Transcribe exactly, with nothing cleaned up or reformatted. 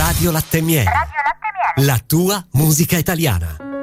Radio Latte e Miele. Radio Latte e Miele. La tua musica italiana.